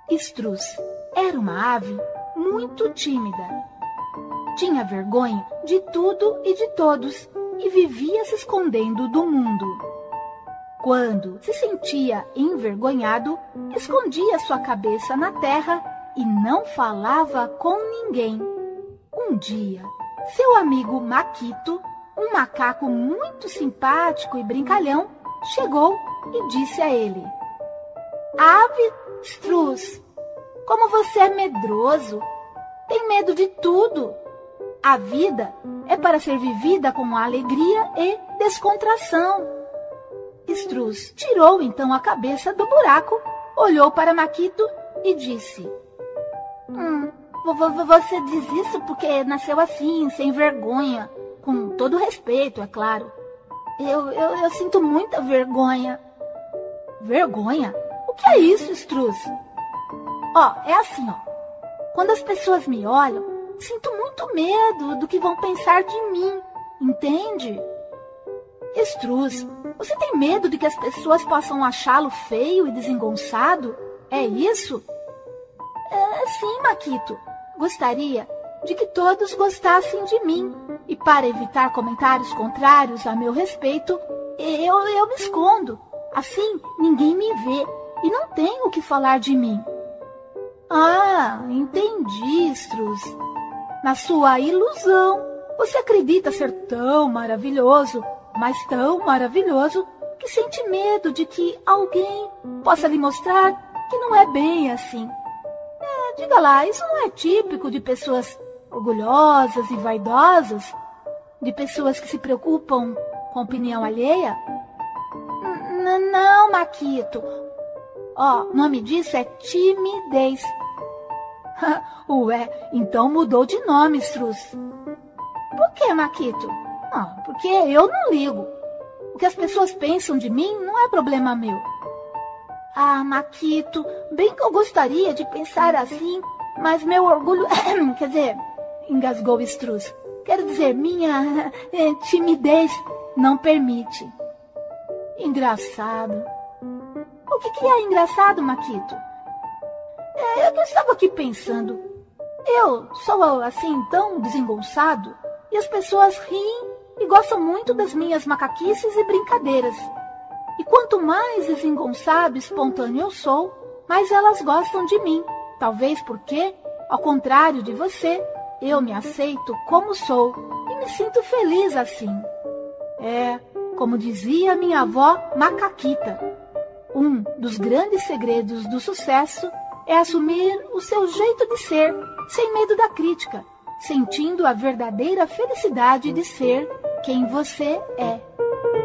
Estruz era uma ave muito tímida. Tinha vergonha de tudo e de todos e vivia se escondendo do mundo. Quando se sentia envergonhado, escondia sua cabeça na terra e não falava com ninguém. Um dia, seu amigo Maquito, um macaco muito simpático e brincalhão, chegou e disse a ele: Ave Estruz, como você é medroso, tem medo de tudo. A vida é para ser vivida com alegria e descontração. Estruz tirou então a cabeça do buraco, olhou para Maquito e disse: Você diz isso porque nasceu assim, sem vergonha. Com todo respeito, é claro. Eu sinto muita vergonha. Vergonha? O que é isso, Estruz? É assim, Quando as pessoas me olham, sinto muito medo do que vão pensar de mim, entende? Estruz, você tem medo de que as pessoas possam achá-lo feio e desengonçado? É isso? Sim, Maquito. Gostaria de que todos gostassem de mim. E para evitar comentários contrários a meu respeito, eu me escondo. Assim, ninguém me vê e não tenho o que falar de mim. Entendi, Estruz. Na sua ilusão, você acredita ser tão maravilhoso, mas tão maravilhoso, que sente medo de que alguém possa lhe mostrar que não é bem assim. Diga lá, isso não é típico de pessoas orgulhosas e vaidosas? De pessoas que se preocupam com a opinião alheia? Não, Maquito. O nome disso é timidez. Ué, então mudou de nome, Estruz. Por que, Maquito? Porque eu não ligo. O que as pessoas pensam de mim não é problema meu. Maquito, bem que eu gostaria de pensar assim, mas meu orgulho... Quer dizer, engasgou Estruz. Quero dizer, minha timidez não permite. Engraçado. O que é engraçado, Maquito? Eu estava aqui pensando. Eu sou assim tão desengonçado e as pessoas riem e gostam muito das minhas macaquices e brincadeiras. E quanto mais desengonçado e espontâneo eu sou, mais elas gostam de mim. Talvez porque, ao contrário de você, eu me aceito como sou e me sinto feliz assim. Como dizia minha avó Macaquita, um dos grandes segredos do sucesso é assumir o seu jeito de ser, sem medo da crítica, sentindo a verdadeira felicidade de ser quem você é.